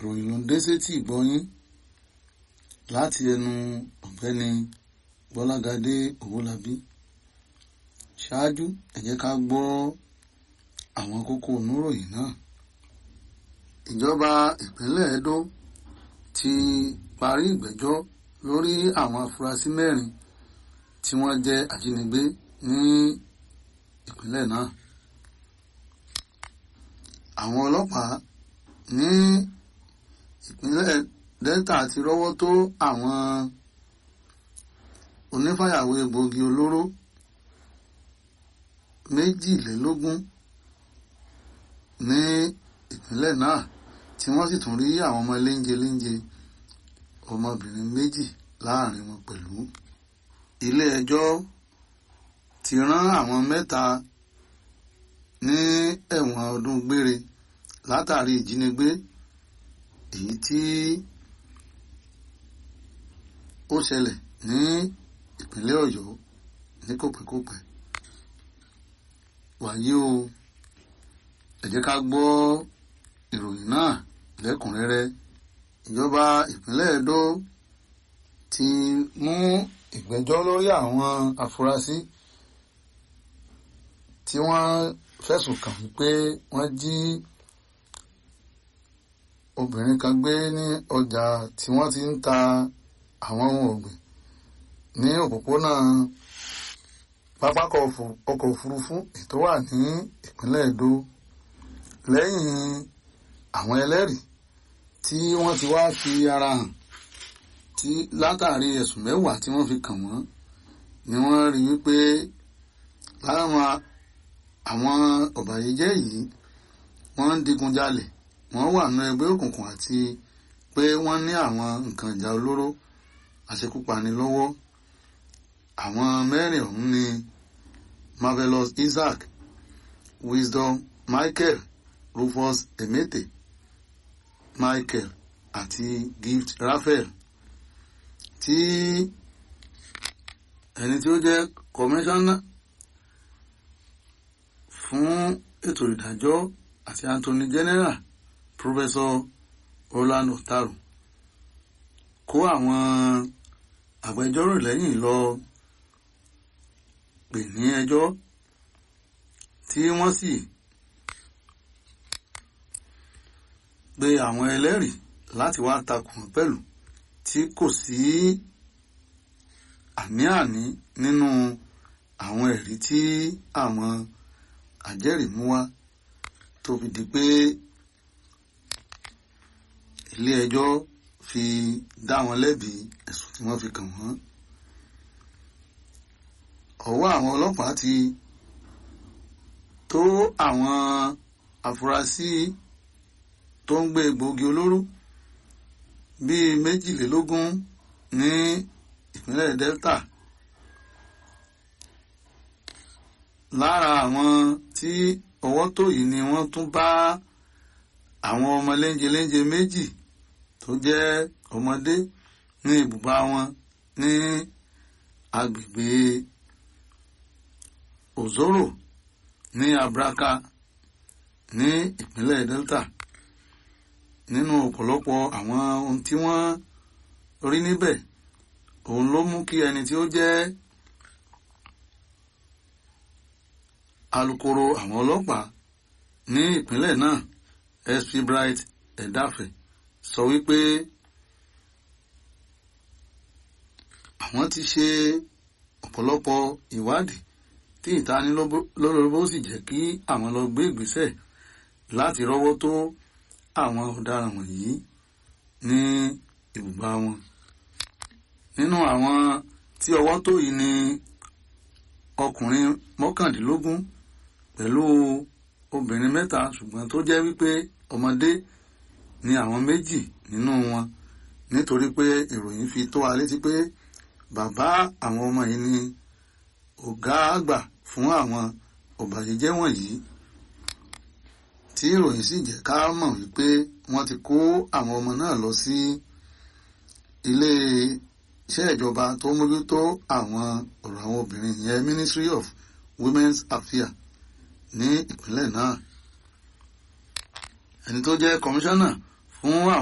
ìròyìn ló ń dé sétí ìgbọ́yín láti ẹnu ọ̀gbẹ́ni Gbọ́lágadé Owólabí. Ṣáájú ẹ jẹ́ ká gbọ́ àwọn kókó oníròyìn náà. Ìjọba ìpínlẹ̀ Ẹdó ti parí ìgbẹ́jọ́ lórí àwọn afurasí 4 tí wọ́n jẹ́ ajínigbé ní ìpínlẹ̀ náà. Àwọn ọlọ́pàá ní ìpínlẹ̀ Delta ti rọ́wọ́ tó àwọn onífàyàwó egbòogi olóró 22 ní ìpínlẹ̀ náà tí wọ́n sì tún rí àwọn ọmọ léńjeléńje ọmọbìnrin 2 láàrin wọn pẹ̀lú. Ilé ẹjọ́ ti rán àwọn 3 ní ẹ̀wọ̀n ọdún gbére látàrí ìjínigbé èyí tí ó ṣẹlẹ̀ ní ìpínlẹ̀ Ọ̀yọ́ ní kòpẹ́kòpẹ́. Wàyí o, ẹ jẹ́ ká gbọ́ ìròyìn náà lẹ́kùnrẹ́rẹ́. Ìjọba ìpínlẹ̀ Ẹdó ti mú ìgbẹ́jọ́ lórí àwọn afurasí tí wọ́n fẹ̀sùn kàn wípé wọ́n jí obìnrin kan gbé ní ọjà tí wọ́n ti ń ta àwọn ohun ọ̀gbìn ní òpópónà pápákọ̀ ọkọ̀ òfurufú tó wà ní ìpínlẹ̀ Ẹdó lẹ́yìn àwọn ẹlẹ́rìí tí wọ́n ti wá fi ara hàn tí látàrí ẹ̀sùn 10 tí wọ́n fi kàn wọ́n ni wọ́n rí wípé láwọn àwọn ọ̀bàyéjẹ́ yìí wọ́n ń digunjalè, wọ́n wà nínú ẹgbẹ́ òkùnkùn àti pé wọ́n ní àwọn nǹkan ìjà olóró àṣekúpani lọ́wọ́. Àwọn 4 ọ̀hún ni Marvelous Isaac, Wisdom Michael, Rufus Emete Michael àti Gift Raphael, tí ẹni tí ó jẹ́ kọmíṣánná fún ètò ìdájọ́ àti Attorney General Professor Roland Otaru kó àwọn agbẹjọ́rò lẹ́yìn lọ pè ní ẹjọ́ tí wọ́n sì gbé àwọn ẹlẹ́rìí láti wá takùn pẹ̀lú tí kò sí àní-àní nínú àwọn ẹ̀rí tí àwọn àjẹ́rìí mú wá tó fi di pé ilé ẹjọ́ fi dá wọn lẹ́bi ẹ̀sùn tí wọ́n fi kàn wọ́n. Ọwọ́ àwọn ọlọ́pàá ti tó àwọn afurasí tó ń gbé egbòogi olóró bíi 22 ní ìpínlẹ̀ Delta. Lára àwọn tí ọwọ́ tó yìí ni wọ́n tún bá àwọn ọmọ léńjeléńje 2 tó jẹ́ ọmọdé ní ibùba wọn ní agbègbè Ozoro ní Abraka ní ìpínlẹ̀ Delta. Nínú ọ̀pọ̀lọpọ̀ àwọn ohun tí wọ́n rí níbẹ̀, òun ló mú kí ẹni tí ó jẹ́ alukoro àwọn ọlọ́pàá ní ìpínlẹ̀ náà, SP Bright Edafe, sọ wípé àwọn ti ṣe ọ̀pọ̀lọpọ̀ ìwádìí tí ìtanilólobó sì jẹ́ kí àwọn lọ gbé ìgbésẹ̀ láti rọ́wọ́ tó àwọn ọ̀daràn wọ̀nyí ní ibùba wọn. Nínú àwọn tí ọwọ́ tó yìí ni ọkùnrin 19 pẹ̀lú obìnrin 3, ṣùgbọ́n tó jẹ́ wípé ọmọdé ni àwọn 2 nínú wọn, nítorí pé ìròyìn fi tó wa létí pé bàbá àwọn ọmọ yìí ni ọ̀gá àgbà fún àwọn ọ̀bàyéjẹ́ wọ̀nyí, tí ìròyìn sì jẹ́ ká mọ̀ wípé wọ́n ti kó àwọn ọmọ náà lọ sí ilé iṣẹ́ ìjọba tó mójútó àwọn ọ̀rọ̀ àwọn obìnrin yẹn Ministry of Women's Affairs ní ìpínlẹ̀ náà. Ẹni tó jẹ́ kọmíṣánná fún àwọn